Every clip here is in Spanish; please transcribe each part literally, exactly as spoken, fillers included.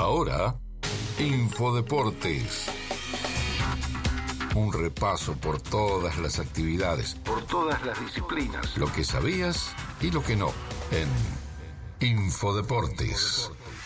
Ahora, Infodeportes. Un repaso por todas las actividades, por todas las disciplinas, lo que sabías y lo que no, en Infodeportes.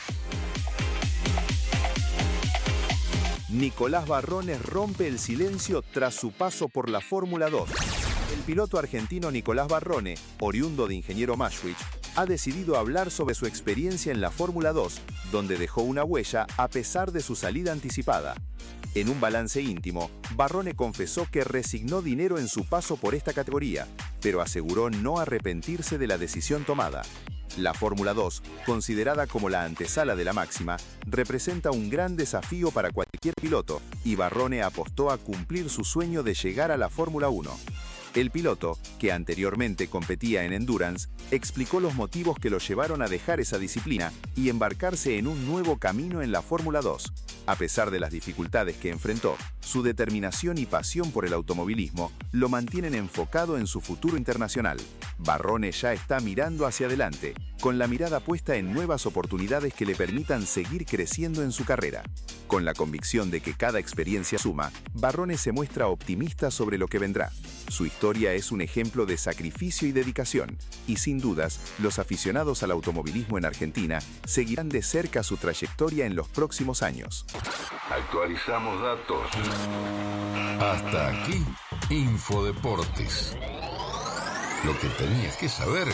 Nicolás Barrones rompe el silencio tras su paso por la Fórmula dos. El piloto argentino Nicolás Barrone, oriundo de Ingeniero Maastricht, ha decidido hablar sobre su experiencia en la Fórmula dos, donde dejó una huella a pesar de su salida anticipada. En un balance íntimo, Barrone confesó que resignó dinero en su paso por esta categoría, pero aseguró no arrepentirse de la decisión tomada. La Fórmula dos, considerada como la antesala de la máxima, representa un gran desafío para cualquier piloto, y Barrone apostó a cumplir su sueño de llegar a la Fórmula uno. El piloto, que anteriormente competía en Endurance, explicó los motivos que lo llevaron a dejar esa disciplina y embarcarse en un nuevo camino en la Fórmula dos. A pesar de las dificultades que enfrentó, su determinación y pasión por el automovilismo lo mantienen enfocado en su futuro internacional. Barrone ya está mirando hacia adelante, con la mirada puesta en nuevas oportunidades que le permitan seguir creciendo en su carrera. Con la convicción de que cada experiencia suma, Barrone se muestra optimista sobre lo que vendrá. Su historia es un ejemplo de sacrificio y dedicación, y sin dudas, los aficionados al automovilismo en Argentina seguirán de cerca su trayectoria en los próximos años. Actualizamos datos. Hasta aquí, Infodeportes. Lo que tenías que saber,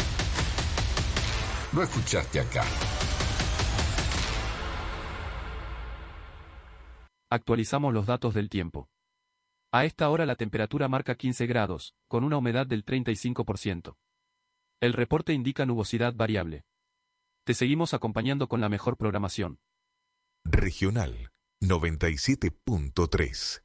lo escuchaste acá. Actualizamos los datos del tiempo. A esta hora la temperatura marca quince grados, con una humedad del treinta y cinco por ciento. El reporte indica nubosidad variable. Te seguimos acompañando con la mejor programación. Regional noventa y siete punto tres.